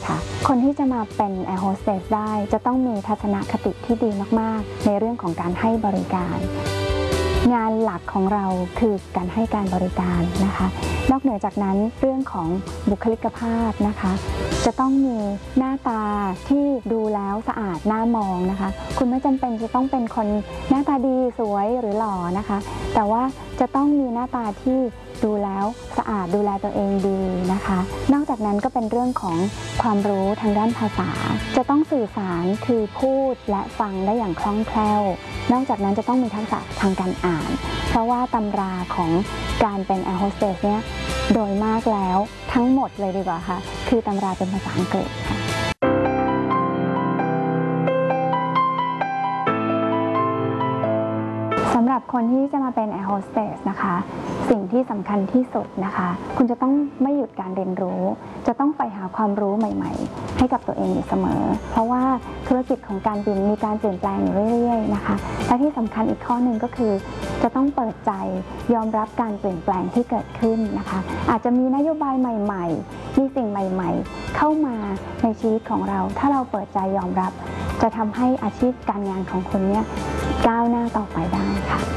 ค่ะคนที่จะมาเป็นแอร์โฮสเตสได้จะต้องมีทัศนคติที่ดีมากๆในเรื่องของการให้บริการงานหลักของเราคือการให้การบริการนะคะนอกเหนือจากนั้นเรื่องของบุคลิกภาพนะคะจะต้องมีหน้าตาที่ดูแล้วสะอาดน่ามองนะคะคุณไม่จำเป็นจะต้องเป็นคนหน้าตาดีสวยหรือหล่อนะคะแต่ว่าจะต้องมีหน้าตาที่ดูแล้วสะอาดดูแลตัวเองดีนะคะนอกจากนั้นก็เป็นเรื่องของความรู้ทางด้านภาษาจะต้องสื่อสารคือพูดและฟังได้อย่างคล่องแคล่วนอกจากนั้นจะต้องมีทักษะทางการอ่านเพราะว่าตำราของการเป็นแอร์โฮสเตสเนี่ยโดยมากแล้วทั้งหมดเลยดีกว่าค่ะคือตำราเป็นภาษาอังกฤษค่ะสำหรับคนที่จะมาเป็นแอร์โฮสเตสนะคะสิ่งที่สำคัญที่สุดนะคะคุณจะต้องไม่หยุดการเรียนรู้จะต้องไปหาความรู้ใหม่ๆให้กับตัวเองอยู่เสมอเพราะว่าธุรกิจของการบินมีการเปลี่ยนแปลงอยู่เรื่อยๆนะคะและที่สำคัญอีกข้อหนึ่งก็คือจะต้องเปิดใจยอมรับการเปลี่ยนแปลงที่เกิดขึ้นนะคะอาจจะมีนโยบายใหม่ๆมีสิ่งใหม่ๆเข้ามาในชีวิตของเราถ้าเราเปิดใจยอมรับจะทำให้อาชีพการงานของคุณเนี่ยก้าวหน้าต่อไปได้ค่ะ